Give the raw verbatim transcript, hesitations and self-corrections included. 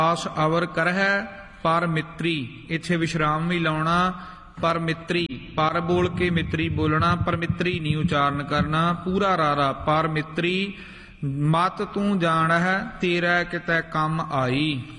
ਆਸ ਅਵਰ ਕਰਹਿ ਪਰ ਮਿੱਤਰੀ, ਇੱਥੇ ਵਿਸ਼ਰਾਮ ਵੀ ਲਾਉਣਾ। ਪਰ ਮਿੱਤਰੀ, ਪਰ ਬੋਲ ਕੇ ਮਿੱਤਰੀ ਬੋਲਣਾ, ਪਰ ਮਿੱਤਰੀ ਨਹੀਂ ਉਚਾਰਨ ਕਰਨਾ, ਪੂਰਾ ਰਾਰਾ। ਪਰ ਮਿੱਤਰੀ ਮਤ ਤੂੰ ਜਾਣਹਿ ਤੇਰਾ ਕਿਤੇ ਕੰਮ ਆਈ।